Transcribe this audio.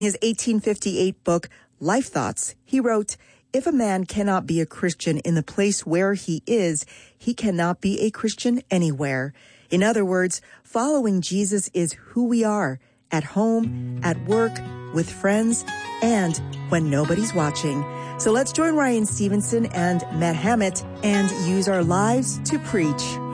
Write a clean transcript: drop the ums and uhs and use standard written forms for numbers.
his 1858 book, Life Thoughts, he wrote, "If a man cannot be a Christian in the place where he is, he cannot be a Christian anywhere." In other words, following Jesus is who we are, at home, at work, with friends, and when nobody's watching. So let's join Ryan Stevenson and Matt Hammett and use our lives to preach.